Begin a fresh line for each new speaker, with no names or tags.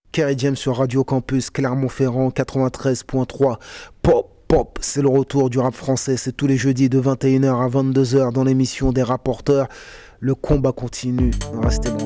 Kerry James sur Radio Campus Clermont-Ferrand 93.3. Pop, c'est le retour du rap français. C'est tous les jeudis de 21h à 22h dans l'émission des rapporteurs. Le combat continue. Restez branchés.